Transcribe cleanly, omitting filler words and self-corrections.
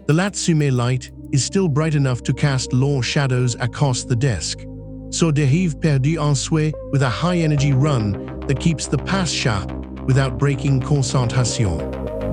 The Latsume light is still bright enough to cast long shadows across the desk. So Dehive perdu un souhait with a high-energy run that keeps the pass sharp without breaking concentration.